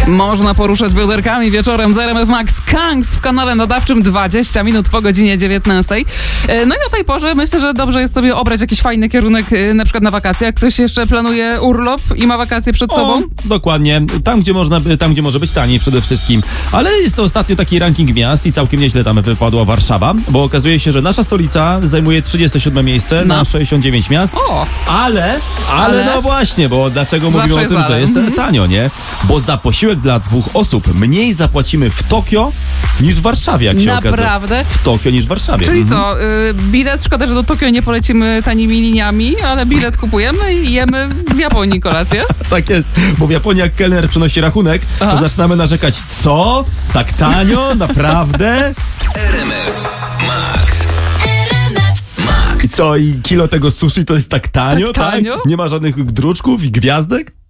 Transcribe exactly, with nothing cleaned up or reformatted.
Można poruszać bioderkami wieczorem z R M F Max Kanks w kanale nadawczym dwadzieścia minut po godzinie dziewiętnastej. No i o tej porze myślę, że dobrze jest sobie obrać jakiś fajny kierunek, na przykład na wakacje. Jak ktoś jeszcze planuje urlop i ma wakacje przed o, sobą. Dokładnie. Tam gdzie, można, tam, gdzie może być taniej przede wszystkim. Ale jest to ostatnio taki ranking miast i całkiem nieźle tam wypadła Warszawa, bo okazuje się, że nasza stolica zajmuje trzydzieste siódme miejsce no. na sześćdziesiąt dziewięć miast. O. Ale, ale, ale no właśnie, bo dlaczego Zawsze mówimy o tym, jest że jest mhm. tanio, nie? Bo za posiłek dla dwóch osób mniej zapłacimy w Tokio niż w Warszawie, jak się Naprawdę? okazuje. Naprawdę? W Tokio niż w Warszawie. Czyli mhm. co, y, bilet, szkoda, że do Tokio nie polecimy tanimi liniami, ale bilet kupujemy i jemy w Japonii kolację. Tak jest, bo w Japonii jak kelner przynosi rachunek, Aha. to zaczynamy narzekać, co? Tak tanio? Naprawdę? R M F Max. I co, i kilo tego sushi to jest tak tanio, tak? Tanio? tak? Nie ma żadnych druczków i gwiazdek?